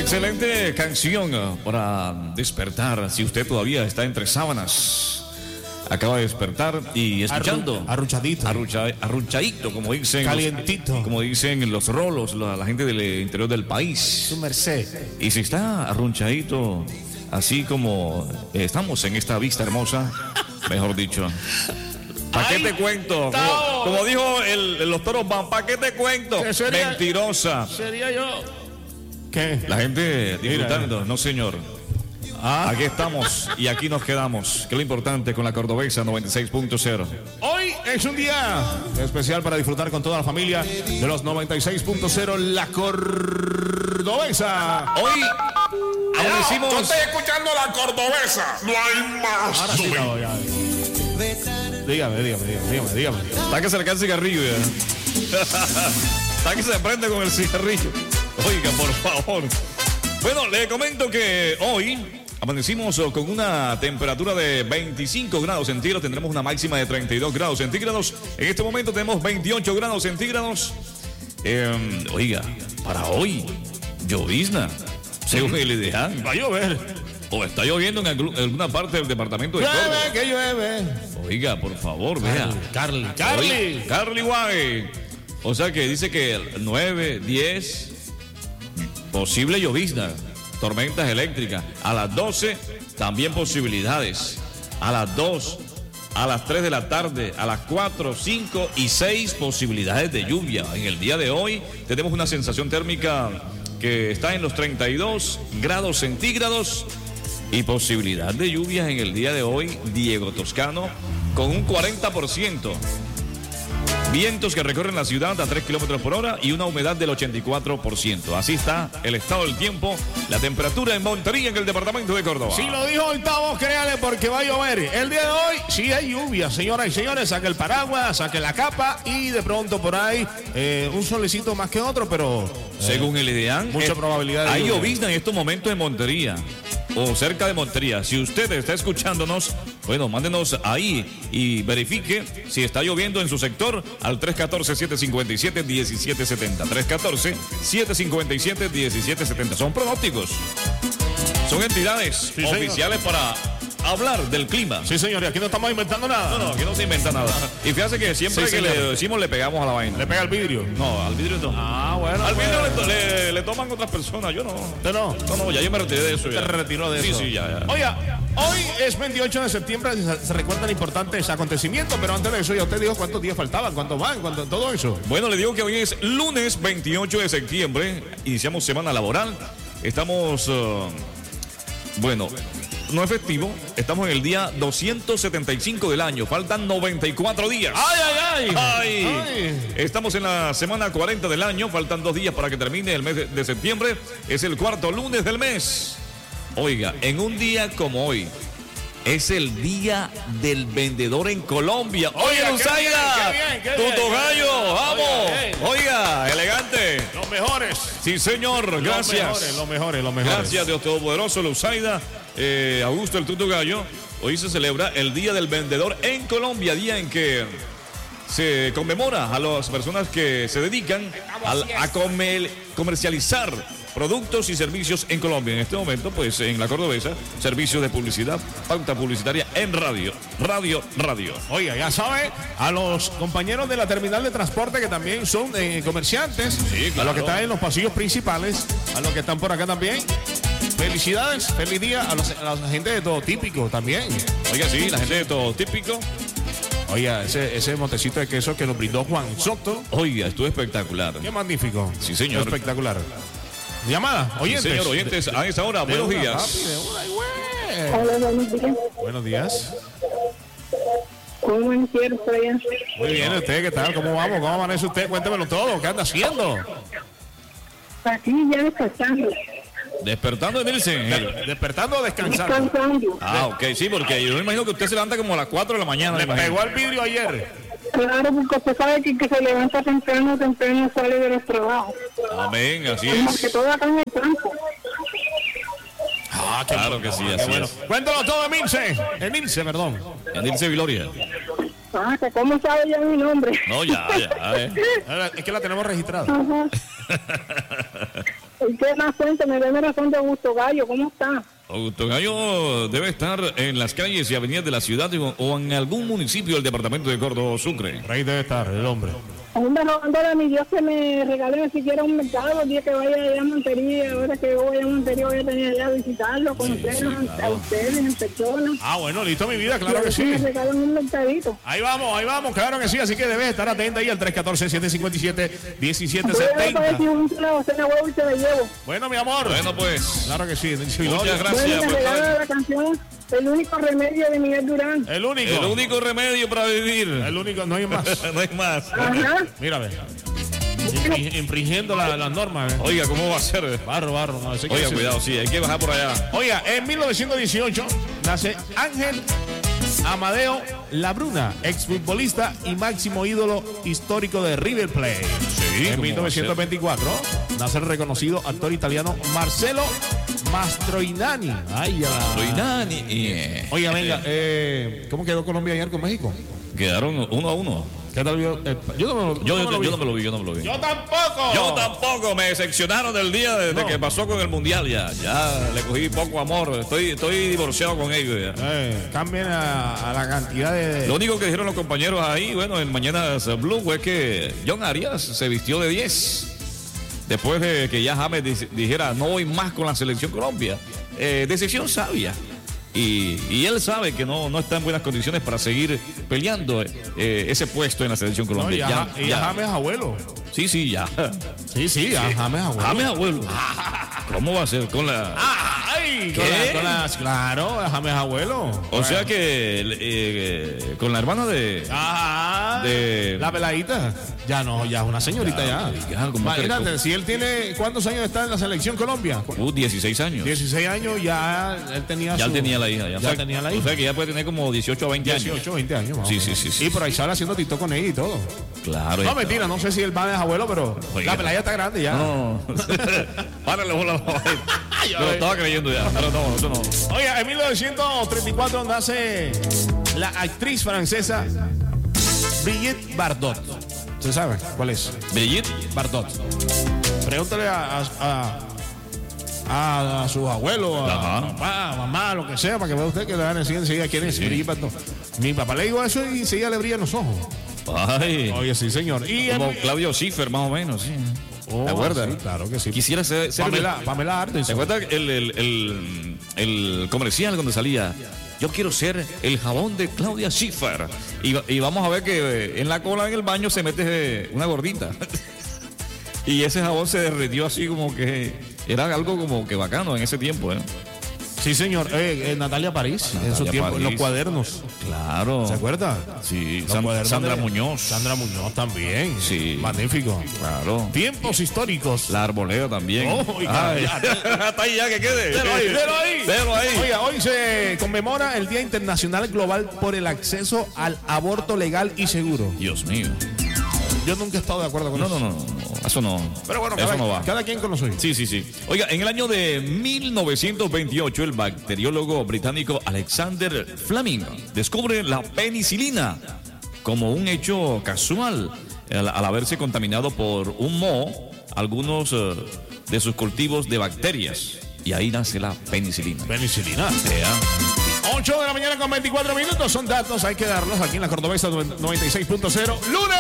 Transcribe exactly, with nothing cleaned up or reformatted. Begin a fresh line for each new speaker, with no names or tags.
Excelente canción para despertar. Si usted todavía está entre sábanas, acaba de despertar y escuchando.
Arru arruchadito.
Arrucha arruchadito, como dicen.
Calientito.
Los, como dicen los rolos, la, la gente del interior del país.
Su merced.
Y si está arrunchadito, así como eh, estamos en esta vista hermosa, mejor dicho. ¿Para qué te cuento? Como, como dijo el, los toros van, ¿para qué te cuento?
¿Qué sería?
Mentirosa.
Sería yo. ¿Qué?
La gente disfrutando, no señor.
Ah.
Aquí estamos y aquí nos quedamos. Que es lo importante con la Cordobesa noventa y seis punto cero.
Hoy es un día especial para disfrutar con toda la familia de los noventa y seis punto cero La Cordobesa.
Hoy amanecimos.
Yo estoy escuchando La Cordobesa. No hay más.
Ahora sí, no, ya. Dígame, dígame, dígame, dígame, dígame.
Está que se le cae el cigarrillo ya. Está que se prende con el cigarrillo. Oiga, por favor. Bueno, le comento que hoy amanecimos con una temperatura de veinticinco grados centígrados. Tendremos una máxima de treinta y dos grados centígrados. En este momento tenemos veintiocho grados centígrados. Eh, oiga, para hoy, llovizna, según el ideal.
Va a llover.
O está lloviendo en alguna parte del departamento de Córdoba.
Llueve, que llueve.
Oiga, por favor, vea.
Carly, Carly.
Oiga, Carly Guay. O sea que dice que nueve, diez, posible llovizna, tormentas eléctricas. A las doce, también posibilidades. A las dos, a las tres de la tarde, a las cuatro, cinco y seis posibilidades de lluvia. En el día de hoy tenemos una sensación térmica que está en los treinta y dos grados centígrados y posibilidad de lluvias en el día de hoy, Diego Toscano, con un cuarenta por ciento. Vientos que recorren la ciudad a tres kilómetros por hora y una humedad del ochenta y cuatro por ciento. Así está el estado del tiempo, la temperatura en Montería, en el departamento de Córdoba.
Si lo dijo Octavo, créale, porque va a llover. El día de hoy sí hay lluvia, señoras y señores. Saque el paraguas, saque la capa y de pronto por ahí eh, un solecito más que otro, pero eh,
según el IDEAN,
mucha
eh,
probabilidad de
hay
lluvia.
llovizna en estos momentos en Montería o cerca de Montería. Si usted está escuchándonos, bueno, mándenos ahí y verifique si está lloviendo en su sector al tres uno cuatro, siete cinco siete, uno siete siete cero. tres uno cuatro, siete cinco siete, uno siete siete cero. Son pronósticos. Son entidades
sí,
oficiales para hablar del clima.
Sí, señor, y aquí no estamos inventando nada.
No, no, aquí no se inventa nada. Y fíjate que siempre
Sí,
que
señor.
le decimos le pegamos a la vaina.
Le pega el vidrio.
No, al vidrio no.
Ah, bueno.
Al
pues.
vidrio le, le, le toman otras personas, yo no.
¿Usted no?
No, no, ya yo me retiré de eso.
Se
Ya.
retiró de
sí,
eso.
Sí, sí, ya, ya.
Oiga, hoy es veintiocho de septiembre, se, se recuerdan importantes acontecimientos, pero antes de eso ya usted dijo cuántos días faltaban, cuántos van, cuánto, todo eso.
Bueno, le digo que hoy es lunes veintiocho de septiembre, iniciamos semana laboral, estamos, uh, bueno, no es festivo, estamos en el día doscientos setenta y cinco del año, faltan noventa y cuatro días.
¡Ay, ay, ay!
Ay.
Ay.
Estamos en la semana cuarenta del año, faltan dos días para que termine el mes de, de septiembre, es el cuarto lunes del mes. Oiga, en un día como hoy, es el día del vendedor en Colombia. Oye,
Oiga,
Luzaida,
qué bien, qué bien, qué
Tuto
bien.
Gallo, vamos.
Oiga, bien.
Oiga, elegante.
Los mejores.
Sí, señor, gracias.
Los mejores, los mejores, los mejores.
Gracias, Dios Todopoderoso, Luzaida, eh, Augusto, el Tuto Gallo. Hoy se celebra el Día del Vendedor en Colombia, día en que se conmemora a las personas que se dedican a, a comer, comercializar productos y servicios en Colombia. En este momento, pues, en la Cordobesa, servicios de publicidad, pauta publicitaria en radio, radio, radio.
Oiga, ya sabe, a los compañeros de la terminal de transporte que también son eh, comerciantes,
Sí, claro.
a los que están en los pasillos principales, a los que están por acá también. Felicidades, feliz día a, los, a la gente de Todo Típico también.
Oiga, sí, la gente de Todo Típico.
Oiga, ese, ese montecito de queso que nos brindó Juan Soto,
Oiga, estuvo espectacular.
qué magnífico.
Sí, señor.
Espectacular. Llamada,
Sí,
oyentes.
señor, oyentes, a esta hora,
De
buenos
una,
días.
papi, de una, y güey.
Hola, buenos días.
Buenos días.
¿Cómo amanecieron por allá?
Muy bien, ¿usted qué tal? ¿Cómo vamos? ¿Cómo amanece usted? Cuéntemelo todo. ¿Qué anda haciendo?
Aquí ya descansando.
Despertando, Nilsen.
¿Despertando o descansando?
Descansando.
Ah, ok, sí, porque yo me imagino que usted se levanta como a las cuatro de la mañana.
Le
me imagino.
pegó al vidrio ayer.
Claro, porque usted sabe que el que se levanta temprano, temprano sale de los trabajos.
Amén, así
Como
es.
que todo acá en el campo.
Ah,
Claro que sí,
qué
así
bueno.
es.
Cuéntalo todo, Emilce. Emilce, perdón.
Nilsen Viloria.
Ah, que cómo sabe ya mi nombre.
No, ya, ya. eh.
Es que la tenemos registrada.
Ajá. ¿Y qué más? Cuéntame, dame razón de Augusto Gallo, ¿cómo está?
Augusto Gallo debe estar en las calles y avenidas de la ciudad o en algún municipio del departamento de Córdoba, Sucre.
Ahí debe estar el hombre.
Hombre, rogándole a mi Dios que me regale siquiera un mercado el día que vaya allá a Montería. Ahora que voy a Montería voy a tener allá a visitarlo, conocerlos
sí,
a
claro.
ustedes en persona.
Ah, bueno, listo, mi vida, claro
Y a
que
ver si
sí.
me regalan un mercadito.
Ahí vamos, ahí vamos, claro que sí, así que debes estar atenta ahí al tres uno cuatro, siete cinco siete, uno siete
Voy a ver
siete
para ver si
cero.
un- una docena de huevos y se la llevo.
Bueno, mi amor.
Bueno, pues.
Claro que sí.
Muchas
Bueno,
gracias
me
por
regalan
estar.
la canción El único remedio de Miguel Durán.
El único.
El único remedio para vivir.
El único, no hay más.
No hay más.
Ajá.
Mira, ve. Infri- Infringiendo la- las normas. eh.
Oiga, ¿cómo va a ser?
Barro, barro. No, eso hay que
Oiga,
decirlo.
cuidado, sí, hay que bajar por allá.
Oiga, en mil novecientos dieciocho nace Ángel Amadeo Labruna, exfutbolista y máximo ídolo histórico de River Plate.
Sí,
En
¿cómo
mil novecientos veinticuatro nace el reconocido actor italiano Marcelo Mastroianni. Ay, ya.
Soy Nani. Eh,
Oiga, venga, eh, ¿cómo quedó Colombia ayer con México?
Quedaron uno a uno.
¿Qué tal vio? Eh, yo no me lo,
Yo,
no me
yo,
lo vi.
yo no me lo vi, yo no me lo vi.
Yo tampoco.
Yo tampoco, me decepcionaron del día desde
No.
que pasó con el mundial ya. Ya le cogí poco amor. Estoy, estoy divorciado con ellos ya.
Eh, cambien a, a la cantidad de...
Lo único que dijeron los compañeros ahí, bueno, en Mañanas Blue, fue que John Arias se vistió de diez. Después de que ya James di- dijera, no voy más con la selección Colombia. Eh, decisión sabia. Y, y él sabe que no, no está en buenas condiciones para seguir peleando eh, ese puesto en la selección
No, y
Colombia.
a,
Ya-
y
ya.
a James abuelo.
Sí, sí, ya.
Sí, sí, a James abuelo.
James abuelo. ¿Cómo va a ser con la...?
¡Ay!
¿Qué?
Con la- con las- claro, a James abuelo.
O sea que eh, con la hermana de...
Ajá.
de-
La peladita. Ya no, ya es una señorita ya.
ya, ¿cómo que-
Imagínate, si él tiene... ¿Cuántos años está en la selección Colombia?
Uh, dieciséis años.
dieciséis años, ya él tenía
Ya
su...
él tenía la hija.
Ya,
O sea,
tenía la
O
hija.
sea que ya puede tener como dieciocho o veinte años.
dieciocho, veinte años. más o
Sí,
menos.
sí, sí, sí.
Y por ahí sale haciendo TikTok con ella y todo.
Claro.
No,
está.
mentira, no sé si él va de abuelo, pero
Oiga.
la pelada está grande ya.
No. Párale bola. Yo lo estaba creyendo ya. Pero no, eso no.
Oiga, en mil novecientos treinta y cuatro nace la actriz francesa Brigitte Bardot. ¿Se sabe cuál es?
Brigitte.
Bardot. Pregúntale a, a, a, a sus abuelos, a,
Ajá.
papá, a mamá, lo que sea, para que vea usted que le van a decir enseguida quién es Brigitte Bardot. Mi papá le dijo eso y enseguida le brillan los ojos.
Ay.
Oye, sí, señor. Y
Como
en-
Claudio Schiffer, más o menos, sí.
Oh,
¿Te acuerdas?
sí, claro que sí.
Quisiera ser... ser-
Pamela, Pamela Artes.
¿Te acuerdas el, el, el, el comercial donde salía? Yo quiero ser el jabón de Claudia Schiffer. Y, y vamos a ver que eh, en la cola en el baño se mete eh, una gordita. Y ese jabón se derritió así como que era algo como que bacano en ese tiempo, ¿eh?
Sí, señor. Eh, eh, Natalia París, en su
Natalia
tiempo, en los
París.
cuadernos.
Claro.
¿Se acuerda?
Sí,
Los
San-
cuadernos
Sandra
de-
Muñoz.
Sandra Muñoz también.
Sí.
Magnífico.
Claro.
Tiempos históricos.
La arboleda también.
Oh, oiga,
Ay.
ya.
Hasta ahí ya que quede.
Velo ahí, velo ahí.
Velo ahí.
Oiga, hoy se conmemora el Día Internacional Global por el acceso al aborto legal y seguro.
Dios mío.
Yo nunca he estado de acuerdo con
No,
eso.
no, no, no. Eso no.
Pero bueno,
eso
cada,
no va.
cada quien con lo suyo.
Sí, sí, sí. Oiga, en el año de mil novecientos veintiocho, el bacteriólogo británico Alexander Fleming descubre la penicilina como un hecho casual al, al haberse contaminado por un moho algunos eh, de sus cultivos de bacterias. Y ahí nace la penicilina.
Penicilina.
Ya.
ocho de la mañana con veinticuatro minutos. Son datos, hay que darlos aquí en la Cordobesa noventa y seis punto cero. Lunes.